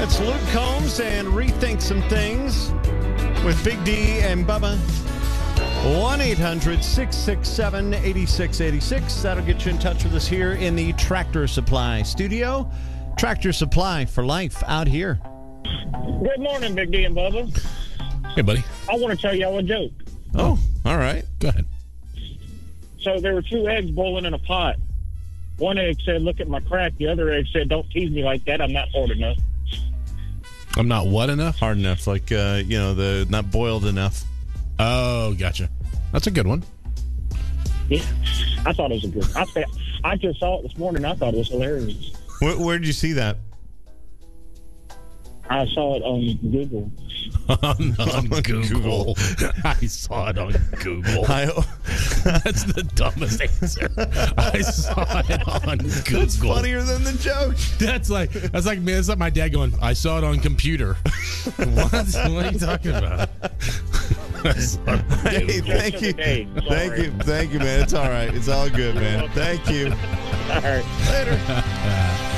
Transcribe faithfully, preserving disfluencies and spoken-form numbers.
It's Luke Combs and Rethink Some Things with Big D and Bubba. one eight hundred six six seven eight six eight six. That'll get you in touch with us here in the Tractor Supply studio. Tractor Supply for life out here. Good morning, Big D and Bubba. Hey, buddy. I want to tell y'all a joke. Oh, all right. Go ahead. So there were two eggs boiling in a pot. One egg said, "Look at my crack." The other egg said, "Don't tease me like that. I'm not hard enough." I'm not what enough? Hard enough, like, uh, you know, the not boiled enough. Oh, gotcha. That's a good one. Yeah, I thought it was a good. I said, I just saw it this morning. I thought it was hilarious. Where, where did you see that? I saw it on Google. on, on Google. I saw it on Google. I, That's the dumbest answer. I saw it on Google. That's funnier than the joke. That's like that's like man, it's like my dad going, "I saw it on computer." What? What are you talking about? Hey, thank you. Thank you. Thank you, man. It's all right. It's all good, man. Thank you. All right. Later.